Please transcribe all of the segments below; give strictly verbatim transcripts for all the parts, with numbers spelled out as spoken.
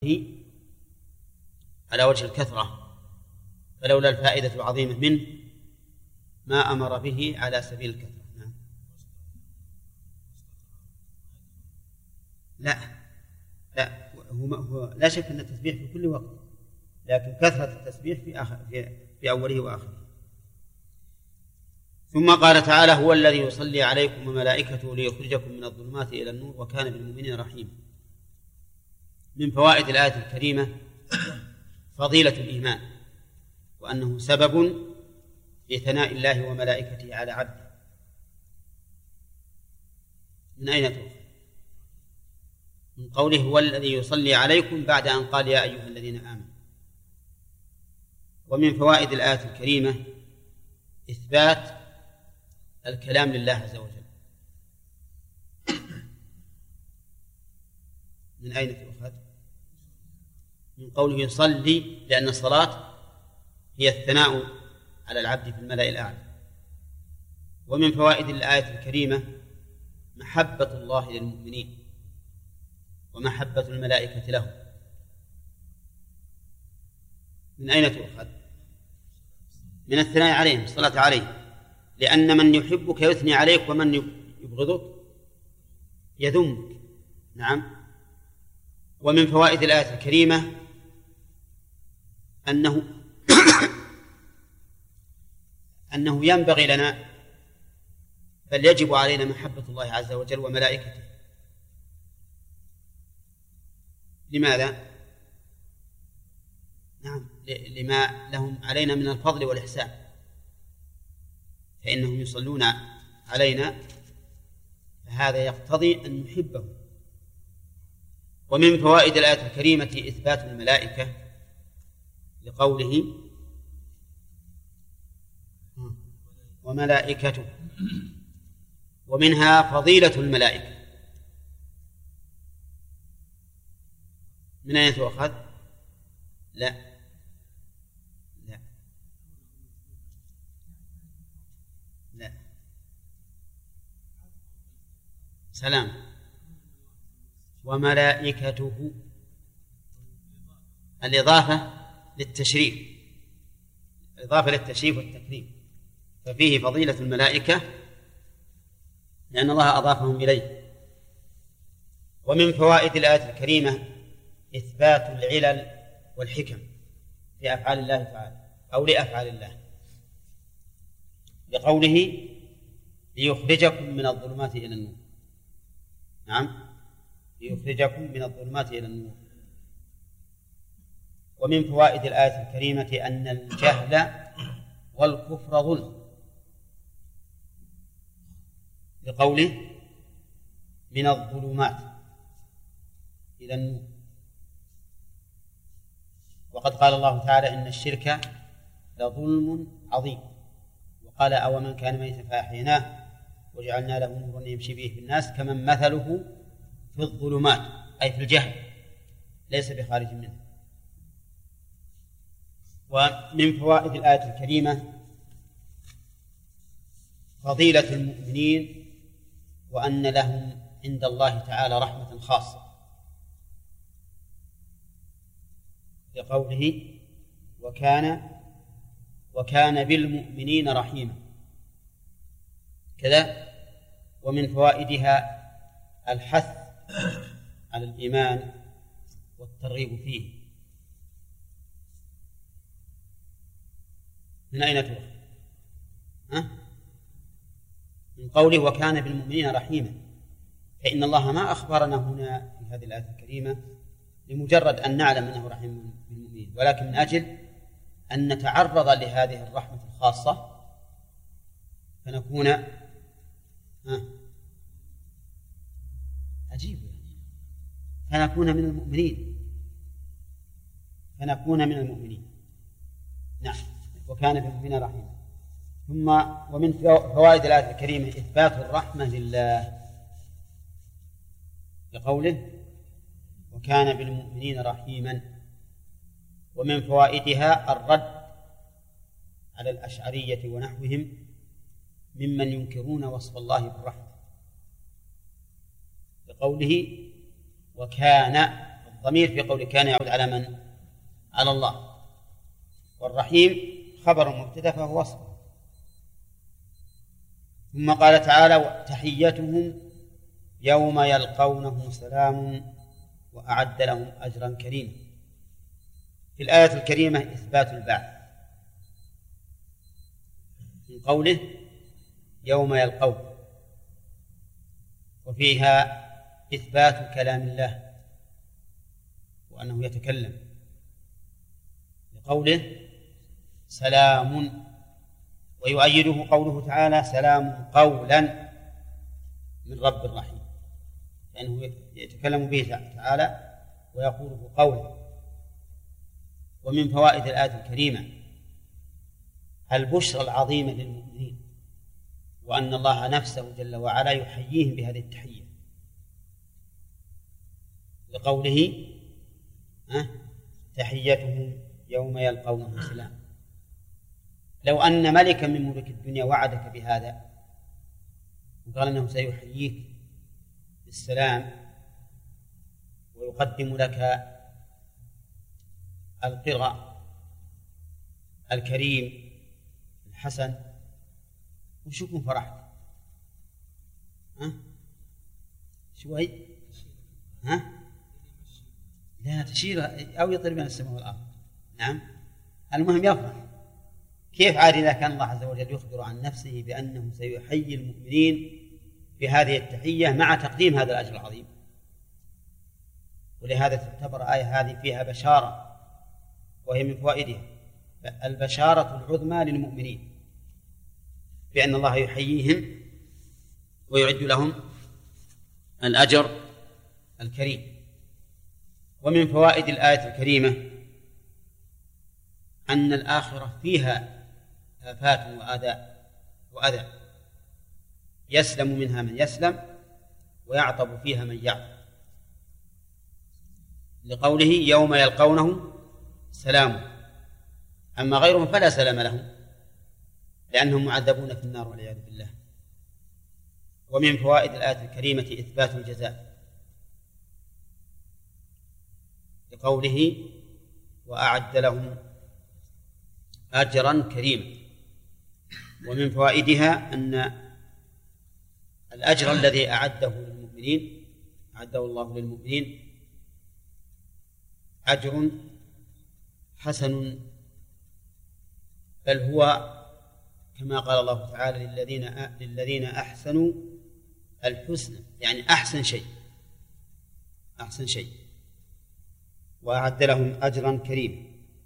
على وجه الكثرة، فلولا الفائدة العظيمة منه ما أمر به على سبيل الكثرة. نعم. لا لا هو, هو لا شك أن التسبيح في كل وقت، لكن كثرة التسبيح في, آخر في, في أوله وآخره. ثم قال تعالى: هو الذي يصلي عليكم وملائكته ليخرجكم من الظلمات إلى النور وكان بالمؤمنين رحيما. من فوائد الآية الكريمة فضيلة الإيمان، وأنه سبب لثناء الله وملائكته على عبده. من أين تؤخذ؟ من قوله هو الذي يصلي عليكم بعد أن قال يا أيها الذين آمنوا. ومن فوائد الآية الكريمة إثبات الكلام لله عز وجل. من أين تؤخذ؟ من قوله يصلي، لأن الصلاة هي الثناء على العبد في الملأ الأعلى. ومن فوائد الآية الكريمة محبة الله للمؤمنين ومحبة الملائكة لهم. من أين تؤخذ؟ من الثناء عليهم، الصلاة عليه، لأن من يحبك يثني عليك ومن يبغضك يذمك. نعم. ومن فوائد الآية الكريمة أنه أنه ينبغي لنا بل يجب علينا محبة الله عز وجل وملائكته. لماذا؟ نعم، لما لهم علينا من الفضل والإحسان، فإنهم يصلون علينا، فهذا يقتضي أن نحبهم. ومن فوائد الآية الكريمة إثبات الملائكة لقوله وملائكته، ومنها فضيلة الملائكة. من أين تؤخذ؟ لا لا لا سلام. وملائكته الإضافة للتشريف، الإضافة للتشريف والتكريم، ففيه فضيلة الملائكة لأن الله أضافهم إليه. ومن فوائد الآية الكريمة إثبات العلل والحكم في أفعال الله تعالى أو لأفعال الله، لقوله ليخرجكم من الظلمات إلى النور. نعم، ليخرجكم من الظلمات إلى النور. ومن فوائد الآية الكريمة أن الجهل والكفر ظلم، لقوله من الظلمات إلى النور. وقد قال الله تعالى إن الشرك لظلم عظيم، وقال أومن كان ميتا فأحييناه وجعلنا له نورا يمشي به في الناس كمن مثله في الظلمات، أي في الجهل، ليس بخارج منه. ومن فوائد الآية الكريمة فضيلة المؤمنين، وأن لهم عند الله تعالى رحمة خاصة، لقوله وكان وكان بالمؤمنين رحيما كذا. ومن فوائدها الحث على الإيمان والترغيب فيه. من أين تؤخذ؟ ها؟ من قوله وكان بالمؤمنين رحيما، فإن الله ما أخبرنا هنا في هذه الآية الكريمة لمجرد أن نعلم أنه رحيم بالمؤمنين، ولكن من أجل أن نتعرض لهذه الرحمة الخاصة فنكون ها عجيب فنكون من المؤمنين فنكون من المؤمنين نعم، وكان بالمؤمنين رحيما. ثم ومن فوائد الآية الكريمة إثبات الرحمة لله، لقوله وكان بالمؤمنين رحيما. ومن فوائدها الرد على الأشعرية ونحوهم ممن ينكرون وصف الله بالرحمة، لقوله وكان ضمير في قول كان يعود على من؟ على الله. والرحيم خبر مبتدأ فهو وصف. ثم قال تعالى تحيتهم يوم يلقونه سلام وأعد لهم أجرا كريما. في الآية الكريمة إثبات البعث من قوله يوم يلقونه، وفيها إثبات كلام الله وأنه يتكلم لقوله سلام، ويؤيده قوله تعالى سلام قولا من رب رحيم، لأنه يتكلم به تعالى ويقوله قولا. ومن فوائد الآية الكريمة البشرى العظيمة للمؤمنين، وأن الله نفسه جل وعلا يحييهم بهذه التحية لقوله أه؟ تحيتهم يوم يلقونه سلام. لو أن ملكا من ملوك الدنيا وعدك بهذا وقال أنه سيحييك بالسلام ويقدم لك القرى الكريم الحسن، وش يكون فرحت؟ ها؟ شوي؟ ها؟ لا تشير أو يطير بين السماء والأرض. نعم، المهم يفرح. كيف عاد إذا كان الله عز وجل يخبر عن نفسه بأنه سيحيي المؤمنين بهذه التحية مع تقديم هذا الأجر العظيم؟ ولهذا تعتبر آية هذه فيها بشارة، وهي من فوائدها البشارة العظمى للمؤمنين بأن الله يحييهم ويعد لهم الأجر الكريم. ومن فوائد الآية الكريمة أن الآخرة فيها آفات وأذى وأذى يسلم منها من يسلم ويعطب فيها من يعطب، لقوله يوم يلقونه سلام. أما غيرهم فلا سلام لهم لأنهم معذبون في النار والعياذ بالله. ومن فوائد الآية الكريمة إثبات الجزاء لقوله وأعد لهم أجرا كريما. ومن فوائدها أن الأجر الذي أعده للمؤمنين أعده الله للمؤمنين أجر حسن، بل هو كما قال الله تعالى للذين للذين أحسنوا الحسنى، يعني أحسن شيء أحسن شيء وأعد لهم أجرا كريما.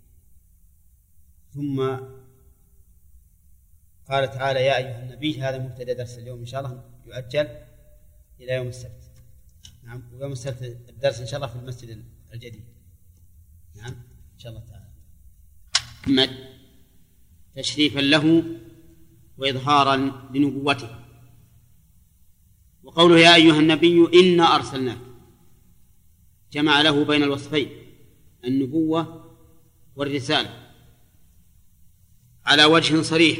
ثم قال تعالى يا أيها النبي، هذا مبتدأ درس اليوم إن شاء الله يؤجل إلى يوم السبت. نعم، ويوم السبت الدرس إن شاء الله في المسجد الجديد. نعم إن شاء الله تعالى. محمد تشريفا له وإظهارا لنبوته. وقوله يا أيها النبي إنا أرسلناك جمع له بين الوصفين النبوة والرسالة على وجه صريح،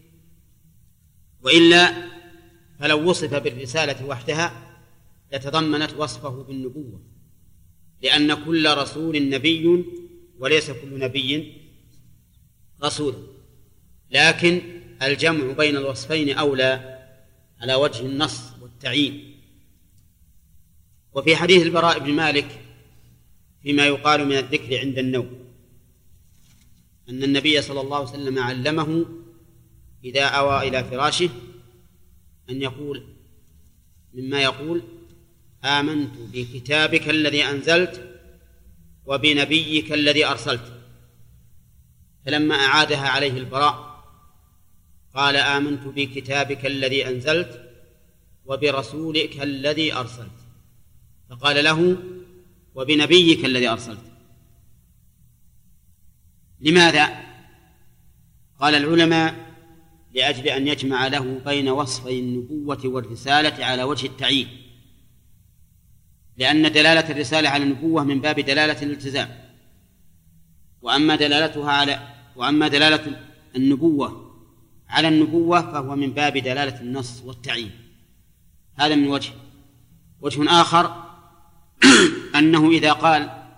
وإلا فلو وصف بالرسالة وحدها لتضمنت وصفه بالنبوة، لأن كل رسول نبي وليس كل نبي رسول، لكن الجمع بين الوصفين أولى على وجه النص والتعيين. وفي حديث البراء بن مالك فيما يقال من الذكر عند النوم أن النبي صلى الله عليه وسلم علمه إذا أوى إلى فراشه أن يقول مما يقول آمنت بكتابك الذي أنزلت وبنبيك الذي أرسلت. فلما أعادها عليه البراء قال آمنت بكتابك الذي أنزلت وبرسولك الذي أرسلت، فقال له وبنبيك الذي أرسلت. لماذا؟ قال العلماء لأجل أن يجمع له بين وصفي النبوة والرسالة على وجه التعيين، لأن دلالة الرسالة على النبوة من باب دلالة الالتزام، وأما دلالتها على وأما دلالة النبوة على النبوة فهو من باب دلالة النص والتعيين. هذا من وجه. وجه آخر أنه إذا قال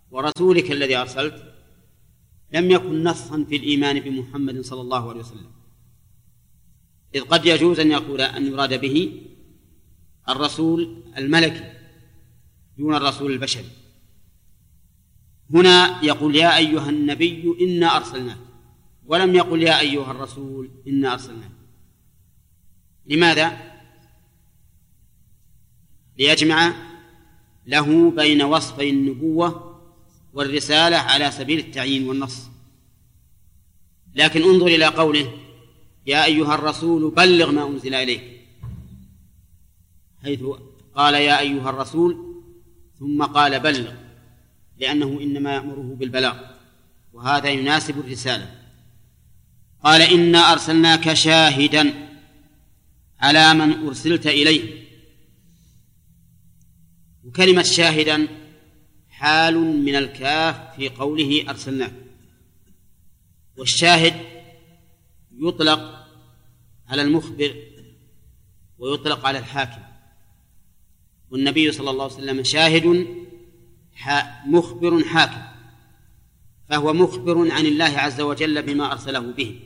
ورسولك الذي أرسلت لم يكن نصا في الإيمان بمحمد صلى الله عليه وسلم، إذ قد يجوز أن يقول أن يراد به الرسول الملكي دون الرسول البشري. هنا يقول يا أيها النبي إنا أرسلناك، ولم يقل يا أيها الرسول إنا أرسلناك. لماذا؟ ليجمع له بين وصفي النبوة والرسالة على سبيل التعيين والنص. لكن انظر إلى قوله يا أيها الرسول بلغ ما أنزل إليك، حيث قال يا أيها الرسول ثم قال بلغ، لأنه إنما يأمره بالبلاغ، وهذا يناسب الرسالة. قال إنا أرسلناك شاهدا على من أرسلت إليه. وكلمة شاهدا حال من الكاف في قوله أرسلناك، والشاهد يطلق على المخبر ويطلق على الحاكم، والنبي صلى الله عليه وسلم شاهد مخبر حاكم، فهو مخبر عن الله عز وجل بما أرسله به،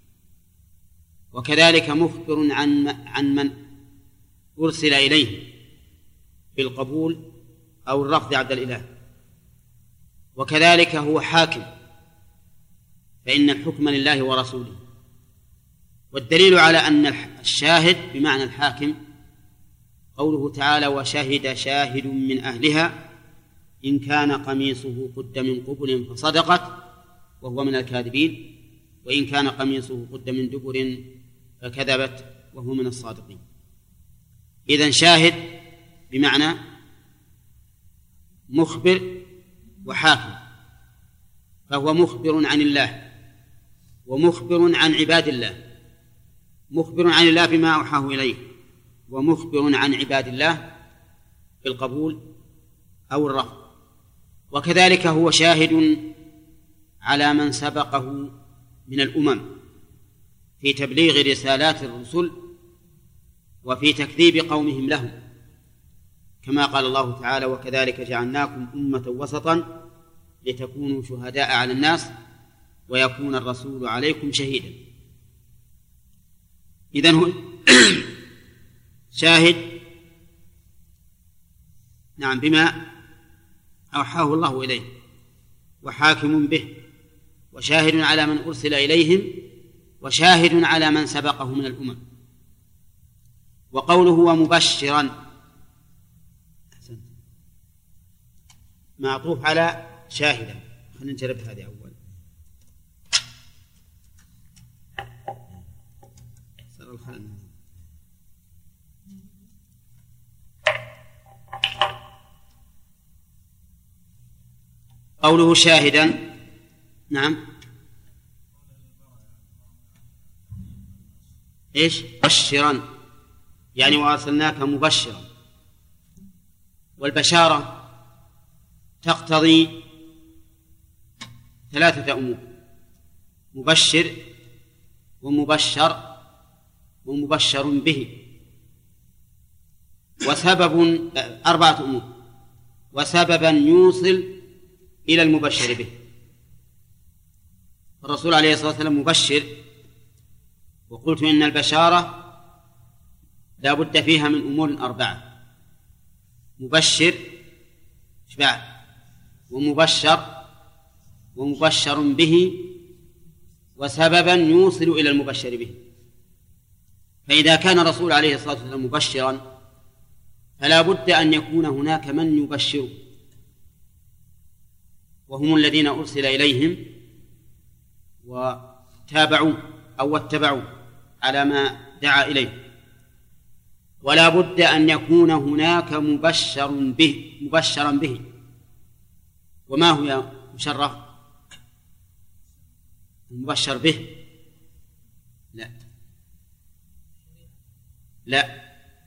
وكذلك مخبر عن عن من أرسل إليه بالقبول أو الرفض عبد الإله، وكذلك هو حاكم، فإن الحكم لله ورسوله. والدليل على أن الشاهد بمعنى الحاكم قوله تعالى وشهد شاهد من أهلها إن كان قميصه قد من قبل فصدقت وهو من الكاذبين وإن كان قميصه قد من دبر فكذبت وهو من الصادقين. إذن شاهد بمعنى مخبر وحاكم، فهو مخبر عن الله ومخبر عن عباد الله، مخبر عن الله بما أوحاه إليه، ومخبر عن عباد الله بالقبول أو الرفض. وكذلك هو شاهد على من سبقه من الأمم في تبليغ رسالات الرسل وفي تكذيب قومهم لهم، كما قال الله تعالى وكذلك جعلناكم أمة وسطا لتكونوا شهداء على الناس ويكون الرسول عليكم شهيدا. إذن هو شاهد نعم بما أوحاه الله إليه، وحاكم به، وشاهد على من أرسل إليهم، وشاهد على من سبقه من الأمم. وقوله ومبشرا معطوف على شاهدا. خلينا نجرب هذه أول. صار الخلل. قوله شاهدا نعم إيش بشرا، يعني وأرسلناك مبشرا. والبشارة تقتضي ثلاثة أمور: مبشر ومبشر ومبشر به، وسبب أربعة أمور، وسببا يوصل إلى المبشر به. الرسول عليه الصلاة والسلام مبشر، وقلت إن البشارة لا بد فيها من أمور أربعة: مبشر بعد ومبشر ومبشر به وسببا يوصل إلى المبشر به. فإذا كان الرسول عليه الصلاة والسلام مبشرا فلا بد أن يكون هناك من يبشر، وهم الذين أرسل إليهم وتابعوا أو اتبعوا على ما دعا إليه. ولا بد أن يكون هناك مبشر به مبشرا به. وما هو يا مشرف المبشر به؟ لا لا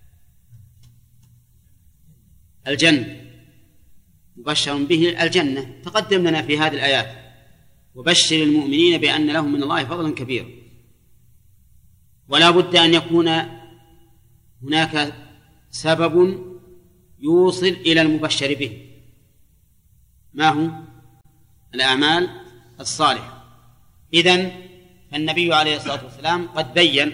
الجنة، مبشر به الجنة تقدم لنا في هذه الآيات: وبشر المؤمنين بأن لهم من الله فضلا كبيرا. ولا بد أن يكون هناك سبب يوصل إلى المبشر به. ما هو الأعمال الصالحة. إذن فالنبي عليه الصلاة والسلام قد بين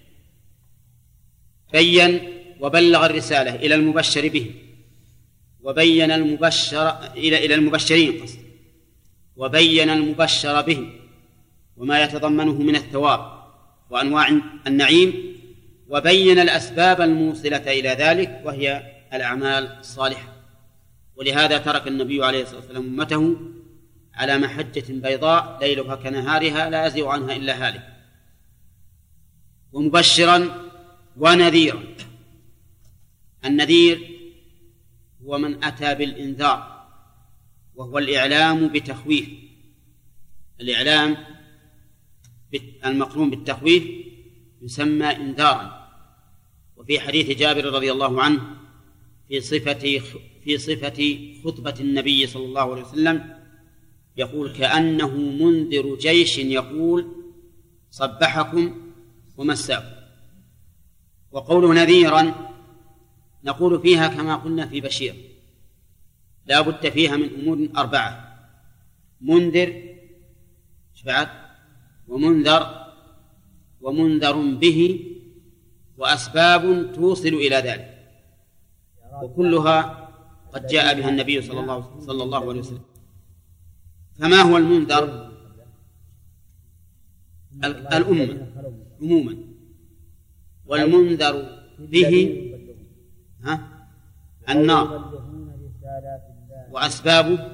بين وبلغ الرسالة إلى المبشر به، وبين المبشر إلى إلى المبشرين قصد وبين المبشر به وما يتضمنه من الثواب وأنواع النعيم، وبين الأسباب الموصلة إلى ذلك وهي الأعمال الصالحة. ولهذا ترك النبي عليه الصلاة والسلام أمته على محجة بيضاء ليلها كنهارها لا يزيغ عنها إلا هالك، ومبشرا ونذيرا. النذير هو من أتى بالإنذار، وهو الإعلام بتخويف. الإعلام المقرون بالتخويف يسمى إنذارا. وفي حديث جابر رضي الله عنه في صفة في صفة خطبة النبي صلى الله عليه وسلم يقول: كأنه منذر جيش يقول صبحكم ومساكم. وقوله نذيرا نقول فيها كما قلنا في بشير، لا بد فيها من أمور أربعة: منذر شفعت، ومنذر، ومنذر به، وأسباب توصل إلى ذلك، وكلها قد جاء بها النبي صلى الله, صلى الله عليه وسلم. فما هو المنذر؟ الأمة عموما، والمنذر به ها النار، وأسبابه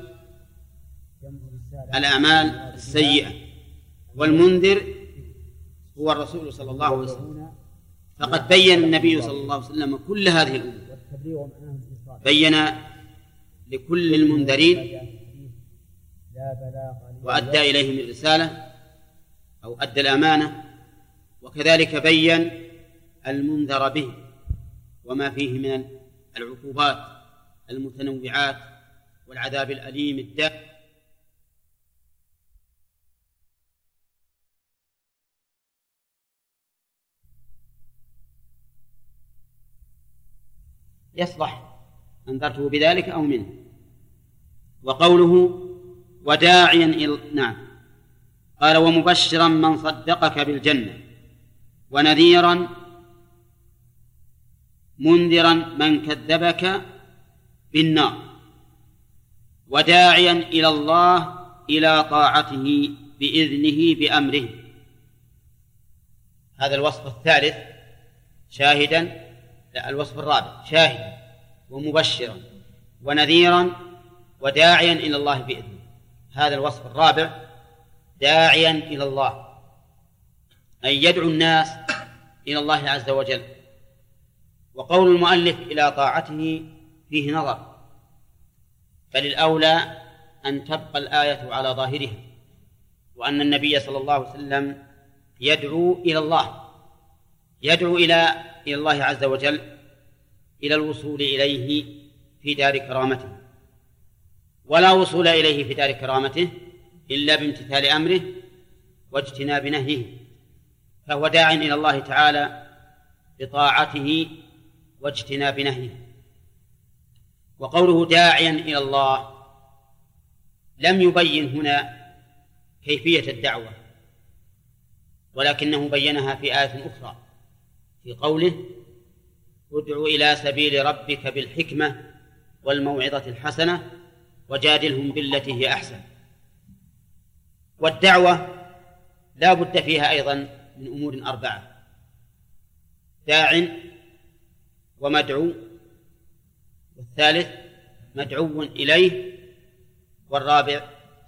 الأعمال السيئة. والمنذر هو الرسول صلى الله عليه وسلم، فقد بين النبي صلى الله عليه وسلم كل هذه الأمور، بين لكل المنذرين وأدى إليهم الرسالة أو أدى الأمانة، وكذلك بين المنذر به وما فيه من العقوبات المتنوعات والعذاب الأليم الدائم. يصلح أنذرته بذلك أو منه. وقوله وداعيا إلى نعم قال: ومبشرا من صدقك بالجنة، ونذيرا منذرا من كذبك بالنار، وداعيا إلى الله إلى طاعته بإذنه بأمره. هذا الوصف الثالث شاهدا لا الوصف الرابع شاهدا ومبشرا ونذيرا وداعيا إلى الله بإذنه. هذا الوصف الرابع داعيا إلى الله، أي يدعو الناس إلى الله عز وجل. وقول المؤلف إلى طاعته فيه نظر، بل الأولى أن تبقى الآية على ظاهرها، وأن النبي صلى الله عليه وسلم يدعو إلى الله، يدعو إلى إلى الله عز وجل إلى الوصول إليه في دار كرامته، ولا وصول إليه في دار كرامته إلا بامتثال أمره واجتناب نهيه، فهو داع إلى الله تعالى بطاعته واجتناب نهيه. وقوله داعيا إلى الله لم يبين هنا كيفية الدعوة، ولكنه بينها في آية أخرى في قوله: ادع إلى سبيل ربك بالحكمة والموعظة الحسنة وجادلهم بالتي هي أحسن. والدعوة لا بد فيها أيضا من أمور أربعة: داع ومدعو، والثالث مدعو إليه، والرابع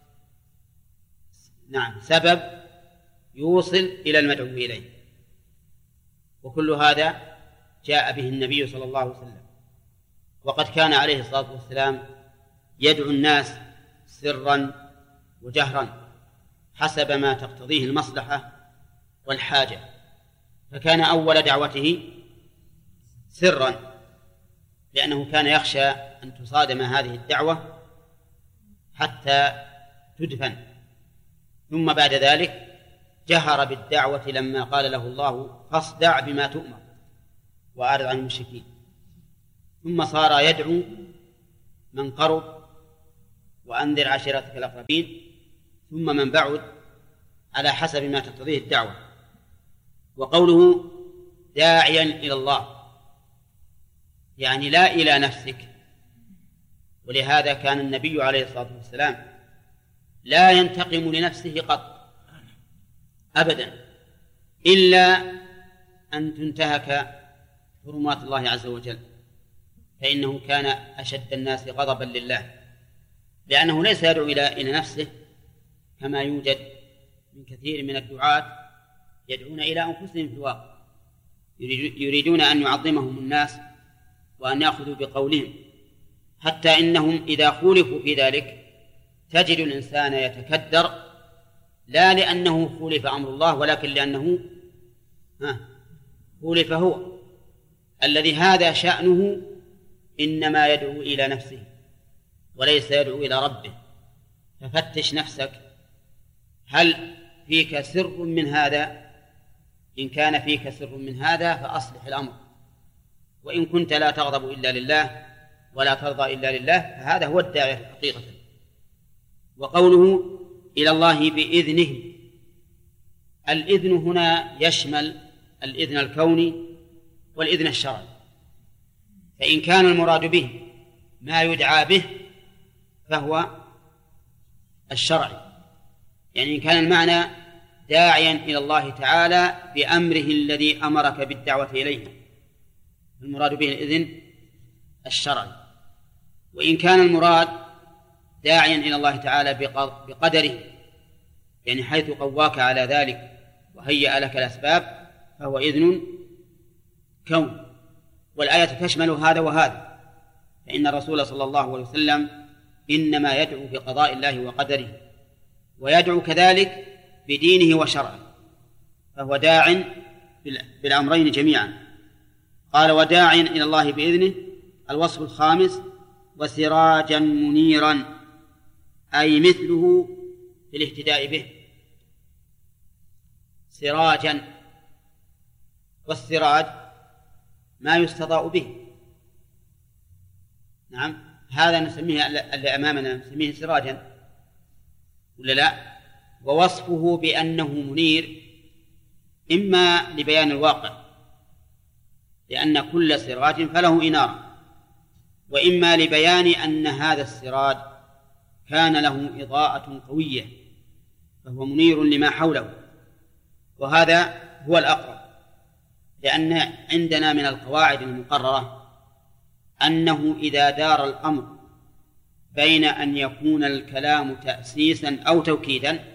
نعم سبب يوصل إلى المدعو إليه. وكل هذا جاء به النبي صلى الله عليه وسلم، وقد كان عليه الصلاة والسلام يدعو الناس سرا وجهرا حسب ما تقتضيه المصلحة والحاجة. فكان أول دعوته سرا، لأنه كان يخشى أن تصادم هذه الدعوة حتى تدفن، ثم بعد ذلك جهر بالدعوة لما قال له الله: فاصدع بما تؤمر وأعرض عن المشركين. ثم صار يدعو من قرب وأنذر عشيرتك الأقربين، ثم من بعد على حسب ما تقتضيه الدعوة. وقوله داعيا إلى الله يعني لا إلى نفسك، ولهذا كان النبي عليه الصلاة والسلام لا ينتقم لنفسه قط أبدا إلا أن تنتهك حرمات الله عز وجل، فإنه كان أشد الناس غضبا لله، لأنه ليس يدعو إلى نفسه كما يوجد من كثير من الدعاة يدعون إلى أنفسهم في الواقع، يريدون أن يعظمهم الناس وأن يأخذوا بقولهم، حتى إنهم إذا خولفوا في ذلك تجد الإنسان يتكدر، لا لأنه خولف أمر الله ولكن لأنه خولف هو الذي هذا شأنه، إنما يدعو إلى نفسه وليس يدعو إلى ربه. ففتش نفسك، هل فيك سر من هذا؟ إن كان فيك سر من هذا فأصلح الأمر، وإن كنت لا تغضب إلا لله ولا ترضى إلا لله فهذا هو الداعي حقيقة. وقوله إلى الله بإذنه، الإذن هنا يشمل الإذن الكوني والإذن الشرعي، فإن كان المراد به ما يدعى به فهو الشرعي، يعني إن كان المعنى داعيا إلى الله تعالى بأمره الذي أمرك بالدعوة إليه، المراد به الإذن الشرعي. وإن كان المراد داعيا إلى الله تعالى بقدره، يعني حيث قواك على ذلك وهيأ لك الأسباب، فهو إذن كون، والآية تشمل هذا وهذا، فإن الرسول صلى الله عليه وسلم إنما يدعو بقضاء الله وقدره، ويدعو كذلك بدينه وشرعه، فهو داع بالأمرين جميعا. قال وداعيا إلى الله بإذنه. الوصف الخامس وسراجا منيرا، أي مثله في الاهتداء به، سراجا، والسراج ما يستضاء به، نعم هذا نسميه اللي أمامنا نسميه سراجا ولا لا؟ ووصفه بأنه منير إما لبيان الواقع لأن كل سراج فله إنارة، وإما لبيان أن هذا السراج كان له إضاءة قوية فهو منير لما حوله، وهذا هو الأقرب، لأن عندنا من القواعد المقررة أنه إذا دار الأمر بين أن يكون الكلام تأسيسا أو توكيدا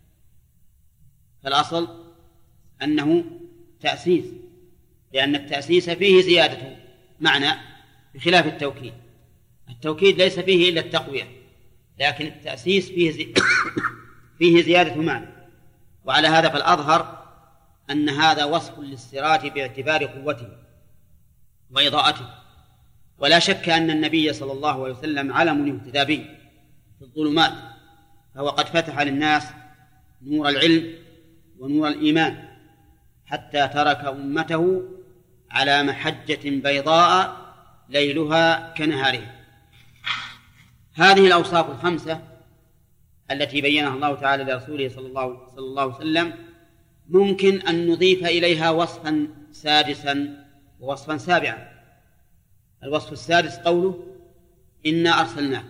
فالأصل أنه تأسيس، لأن التأسيس فيه زيادة معنى بخلاف التوكيد. التوكيد ليس فيه إلا التقوية، لكن التأسيس فيه, زي... فيه زيادة معنى. وعلى هذا فالأظهر أن هذا وصف للسراج باعتبار قوته وإضاءته، ولا شك أن النبي صلى الله عليه وسلم علم يهتدى به في الظلمات، فهو قد فتح للناس نور العلم ونور الإيمان حتى ترك أمته على محجة بيضاء ليلها كنهارها. هذه الأوصاف الخمسة التي بينها الله تعالى لرسوله صلى الله, صلى الله عليه وسلم ممكن أن نضيف إليها وصفا سادسا ووصفا سابعا. الوصف السادس قوله إنا أرسلناك،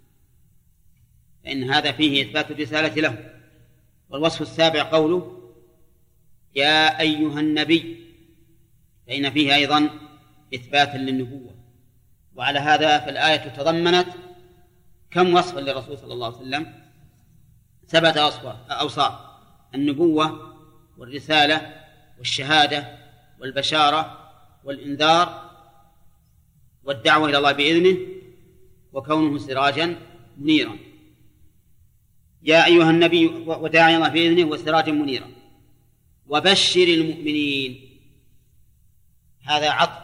فإن هذا فيه إثبات الرسالة له. والوصف السابع قوله يا أيها النبي، فإن فيه أيضا إثباتا للنبوة. وعلى هذا فالآية تضمنت كم وصفا للرسول صلى الله عليه وسلم؟ سبعة أوصاف: النبوة والرسالة والشهادة والبشارة والإنذار والدعوة إلى الله بإذنه وكونه سراجا منيرا. يا أيها النبي وداعي الله بإذنه وسراجا منيرا وبشر المؤمنين. هذا عطف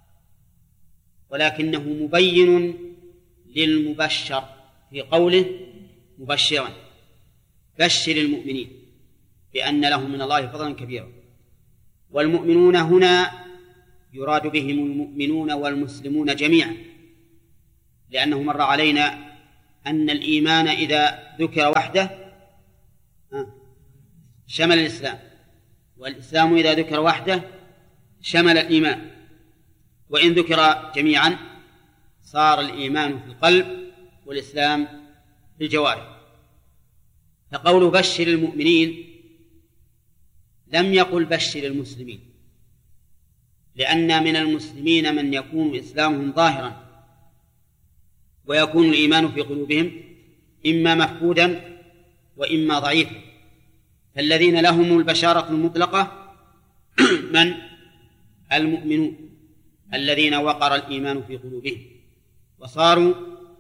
ولكنه مبين للمبشر في قوله مبشرا، بشر المؤمنين بأن لهم من الله فضلا كبيرا. والمؤمنون هنا يراد بهم المؤمنون والمسلمون جميعا، لأنه مر علينا أن الإيمان إذا ذكر وحده شمل الإسلام، والإسلام إذا ذكر وحده شمل الإيمان، وإن ذكر جميعا صار الإيمان في القلب والإسلام في الجوارح. فقول بشر المؤمنين لم يقل بشر المسلمين، لأن من المسلمين من يكون إسلامهم ظاهرا ويكون الإيمان في قلوبهم إما مفقودا وإما ضعيفا، فالذين لهم البشارة المطلقة من المؤمنون الذين وقر الإيمان في قلوبهم وصاروا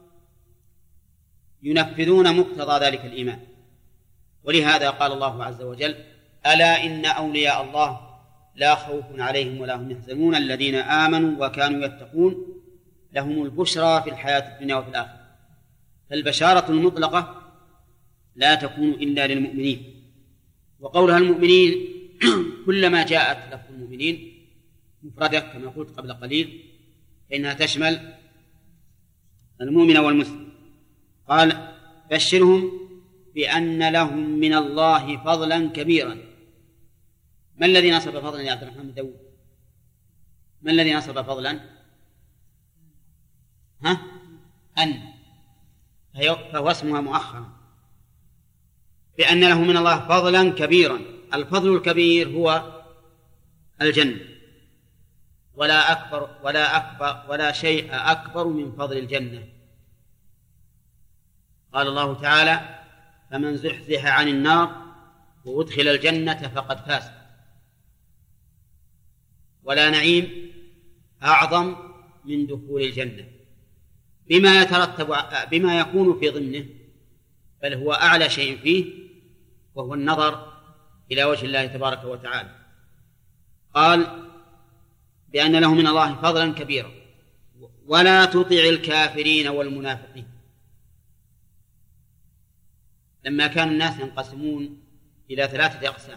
ينفذون مقتضى ذلك الإيمان. ولهذا قال الله عز وجل: ألا إن أولياء الله لا خوف عليهم ولا هم يحزنون الذين آمنوا وكانوا يتقون لهم البشرى في الحياة الدنيا وفي الآخرة. فالبشارة المطلقة لا تكون إلا للمؤمنين. وقولها المؤمنين كلما جاءت لفظ المؤمنين مفردة كما قلت قبل قليل فإنها تشمل المؤمن والمسلم. قال: بشرهم بأن لهم من الله فضلا كبيرا. ما الذي نصب فضلا يا عبد الرحمن داود؟ ما الذي نصب فضلا؟ ها؟ أن، فهو اسمها مؤخرا. بأن له من الله فضلا كبيرا. الفضل الكبير هو الجنة، ولا أكبر ولا أكبر ولا شيء أكبر من فضل الجنة. قال الله تعالى: فمن زحزح عن النار وأدخل الجنة فقد فاز. ولا نعيم أعظم من دخول الجنة بما يترتب بما يكون في ضمنه، بل هو أعلى شيء فيه وهو النظر إلى وجه الله تبارك وتعالى. قال: بأن له من الله فضلا كبيرا ولا تطع الكافرين والمنافقين. لما كان الناس ينقسمون إلى ثلاثة أقسام: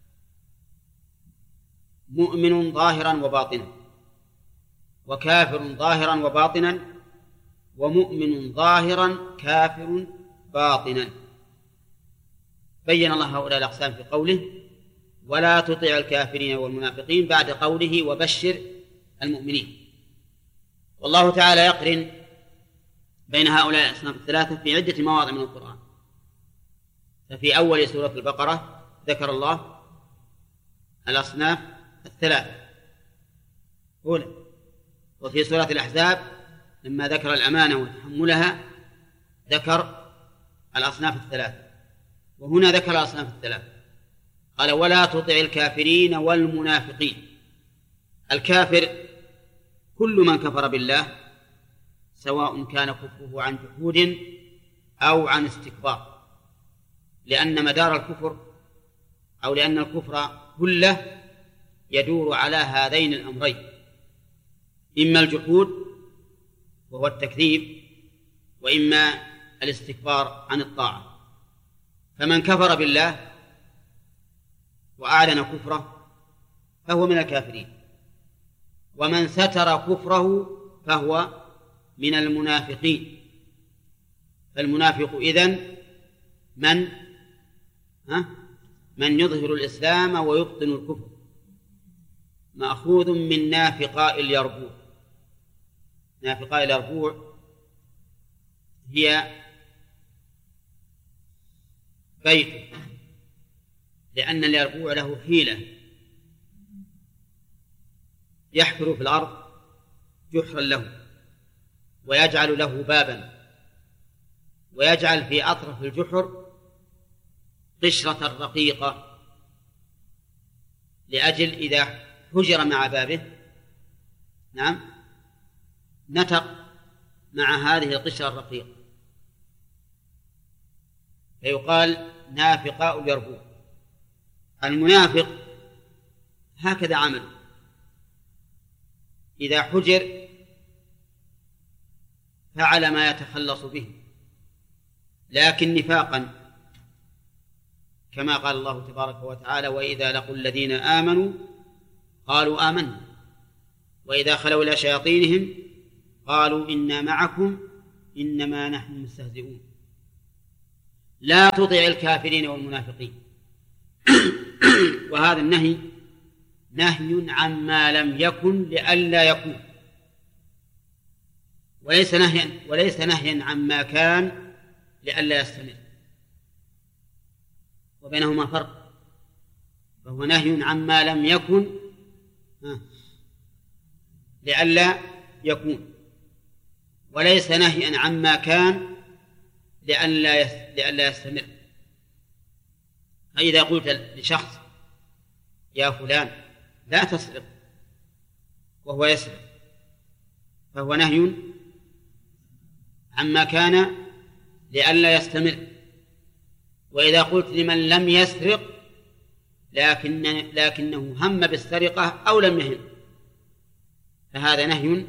مؤمن ظاهرا وباطنا، وكافر ظاهرا وباطنا، ومؤمن ظاهرا كافر باطنا. بين الله هؤلاء الأقسام في قوله: ولا تطع الكافرين والمنافقين، بعد قوله: وبشر المؤمنين. والله تعالى يقرن بين هؤلاء الأصناف الثلاثة في عدة مواضع من القرآن. ففي أول سورة البقرة ذكر الله الأصناف الثلاثة أولى، وفي سورة الأحزاب لما ذكر الأمانة وتحملها ذكر الأصناف الثلاثة، وهنا ذكر الأصناف الثلاثة. قال: ولا تطع الكافرين والمنافقين. الكافر كل من كفر بالله، سواء كان كفره عن جحود أو عن استكبار، لأن مدار الكفر أو لأن الكفر كله يدور على هذين الأمرين: إما الجحود وهو التكذيب، وإما الاستكبار عن الطاعة. فمن كفر بالله وأعلن كفره فهو من الكافرين، ومن ستر كفره فهو من المنافقين. فالمنافق إذن من ها؟ من يظهر الإسلام ويبطن الكفر، مأخوذ من نافقاء اليربوع. نافقاء اليربوع هي بيت، لأن اليربوع له حيلة، يحفر في الأرض جحرا له ويجعل له بابا، ويجعل في أطرف الجحر قشرة رقيقة لأجل إذا هجر مع بابه نعم نتق مع هذه القشرة الرقيقة، فيقال نافقاء اليربوع. المنافق هكذا عمل، إذا حجر فعل ما يتخلص به، لكن نفاقا، كما قال الله تبارك وتعالى: وإذا لقوا الذين آمنوا قالوا آمنا وإذا خلوا إلى شياطينهم قالوا إنا معكم إنما نحن مستهزئون لا تطع الكافرين والمنافقين. وهذا النهي نهي عما لم يكن لئلا يكون، وليس نهيا وليس نهيا عما كان لئلا يستمر، وبينهما فرق. فهو نهي عما لم يكن لئلا يكون، وليس نهيا عما كان لئلا لئلا يستمر. فإذا قلت لشخص يا فلان لا تسرق وهو يسرق فهو نهي عما كان لئلا يستمر. وإذا قلت لمن لم يسرق لكن لكنه هم بالسرقة أو لم يهم فهذا نهي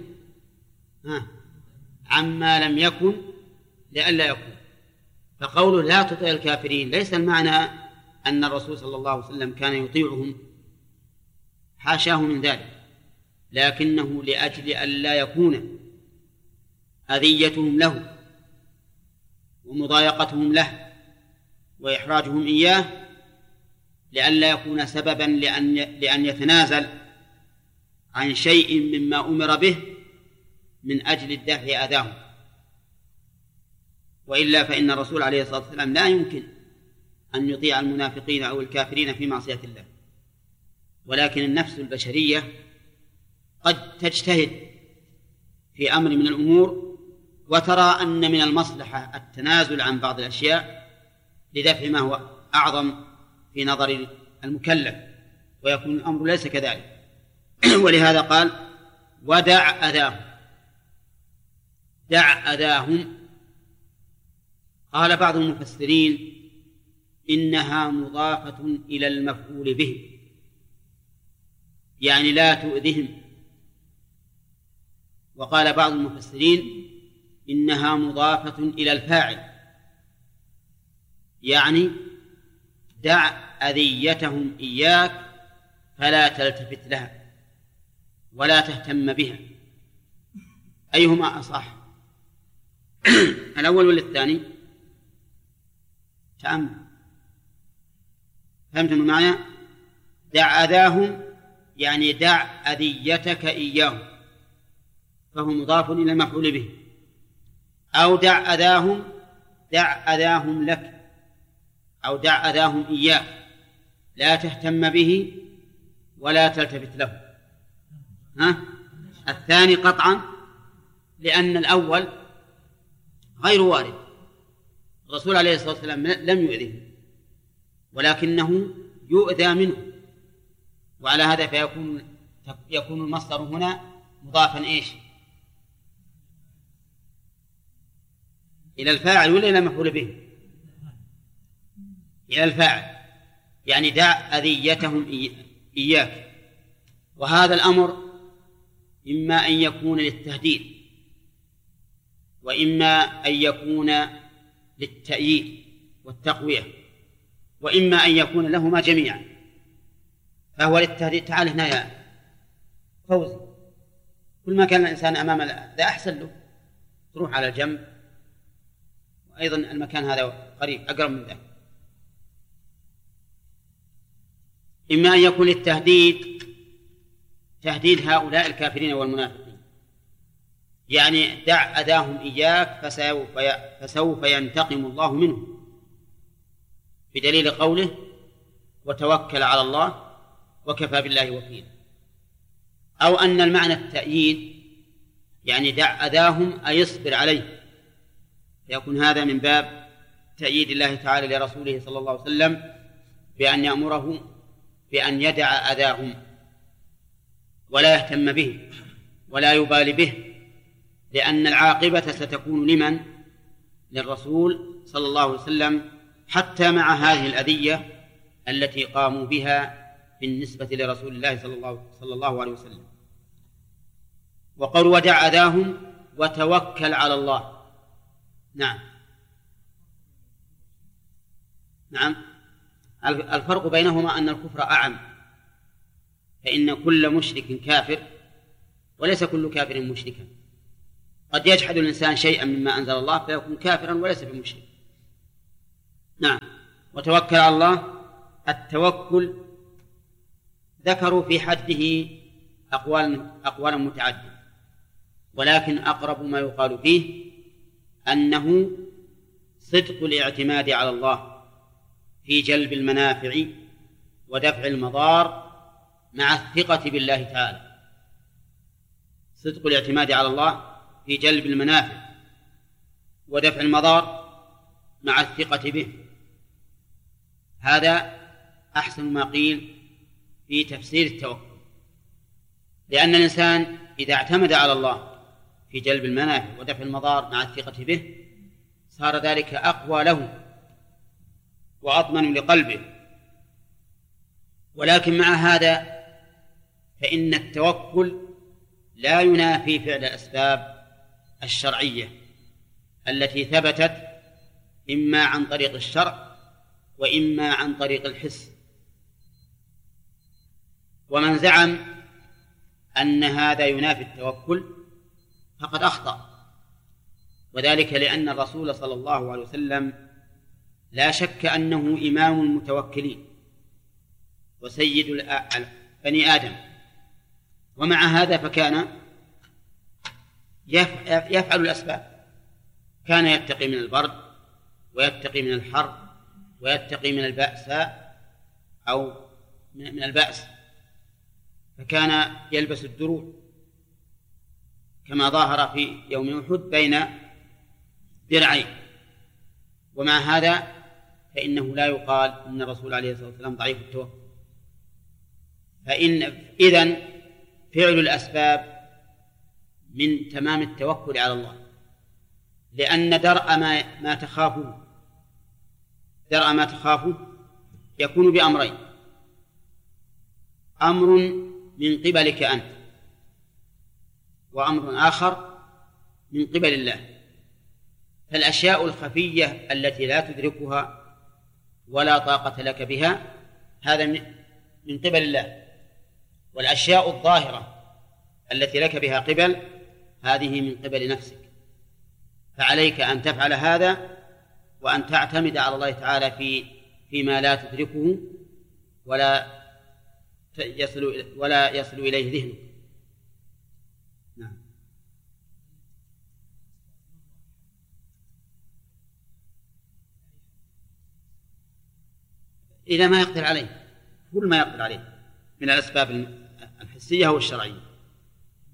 عما لم يكن لئلا يكون. فقوله لا تطع الكافرين ليس المعنى أن الرسول صلى الله عليه وسلم كان يطيعهم، حاشاه من ذلك، لكنه لأجل أن لا يكون أذيتهم له ومضايقتهم له وإحراجهم إياه، لئلا يكون سببا لأن لأن يتنازل عن شيء مما أمر به من أجل الدفع أذاهم. وإلا فإن الرسول عليه الصلاة والسلام لا يمكن أن يطيع المنافقين أو الكافرين في معصية الله، ولكن النفس البشرية قد تجتهد في أمر من الأمور وترى أن من المصلحة التنازل عن بعض الأشياء لدفع ما هو أعظم في نظر المكلف، ويكون الأمر ليس كذلك. ولهذا قال ودع أذاهم، دع أذاهم. قال بعض المفسرين إنها مضافة إلى المفعول به، يعني لا تؤذهم. وقال بعض المفسرين إنها مضافة إلى الفاعل، يعني دع أذيتهم إياك فلا تلتفت لها ولا تهتم بها. أيهما أصح، الأول ولا الثاني؟ تأمل. فهمتم المعنى؟ دع أذاهم يعني دع أذيتك إياهم، فهو مضاف إلى المفعول به. أو دع أذاهم دع أذاهم لك، أو دع أذاهم إياك لا تهتم به ولا تلتفت له. ها؟ الثاني قطعا، لأن الأول غير وارد. الرسول عليه الصلاة والسلام لم يؤذيه ولكنه يؤذى منه، وعلى هذا فيكون يكون المصدر هنا مضافا إيش؟ إلى الفاعل ولا إلى المفعول به؟ إلى الفاعل، يعني دع أذيتهم إياك. وهذا الأمر إما أن يكون للتهديد وإما أن يكون للتأييد والتقوية وإما أن يكون لهما جميعا. فهو للتهديد، تعال هنا يا فوزي، كل ما كان الإنسان أمام ذا أحسن له تروح على الجنب، وأيضا المكان هذا قريب أقرب من ذا. إما أن يكون للتهديد، تهديد هؤلاء الكافرين والمنافقين، يعني دع أذاهم إياك فسوف فسوف ينتقم الله منهم، بدليل قوله وتوكل على الله وكفى بالله وكيلا. أو أن المعنى التأييد، يعني دع أذاهم أي اصبر عليه، فيكون هذا من باب تأييد الله تعالى لرسوله صلى الله عليه وسلم بأن يأمره بأن يدع أذاهم ولا يهتم به ولا يبالي به، لأن العاقبة ستكون لمن؟ للرسول صلى الله عليه وسلم، حتى مع هذه الأذية التي قاموا بها بالنسبة لرسول الله صلى الله, صلى الله عليه وسلم. وقال ودع أذاهم وتوكل على الله. نعم نعم الفرق بينهما أن الكفر أعم، فإن كل مشرك كافر وليس كل كافر مشركا، قد يجحد الإنسان شيئا مما أنزل الله فيكون كافرا وليس بمشرك. نعم. وتوكل على الله، التوكل ذكروا في حده أقوال أقوالا متعددة، ولكن أقرب ما يقال فيه أنه صدق الاعتماد على الله في جلب المنافع ودفع المضار مع الثقة بالله تعالى. صدق الاعتماد على الله في جلب المنافع ودفع المضار مع الثقة به، هذا أحسن ما قيل في تفسير التوكل، لأن الإنسان إذا اعتمد على الله في جلب المنافع ودفع المضار مع الثقة به صار ذلك أقوى له وأضمن لقلبه. ولكن مع هذا فإن التوكل لا ينافي فعل الأسباب الشرعية التي ثبتت إما عن طريق الشرع وإما عن طريق الحس. ومن زعم أن هذا ينافي التوكل فقد أخطأ، وذلك لأن الرسول صلى الله عليه وسلم لا شك أنه إمام المتوكلين وسيد بني آدم، ومع هذا فكان يفعل الأسباب، كان يتقي من البرد ويتقي من الحر ويتقي من البأساء أو من البأس، فكان يلبس الدروع كما ظاهر في يوم أحد بين درعين. ومع هذا فإنه لا يقال إن الرسول عليه الصلاة والسلام ضعيف التوكل. فإن إذن فعل الأسباب من تمام التوكل على الله، لأن درء ما, ما تخافه درء ما تخافه يكون بأمرين: أمر من قبلك أنت، وأمر آخر من قبل الله. فالأشياء الخفية التي لا تدركها ولا طاقة لك بها هذا من قبل الله، والأشياء الظاهرة التي لك بها قبل هذه من قبل نفسك. فعليك أن تفعل هذا وأن تعتمد على الله تعالى في فيما لا تدركه ولا يصل ولا يصل إليه ذهنك. نعم. إذا ما يقدر عليه كل ما يقدر عليه من الأسباب الحسية والشرعية.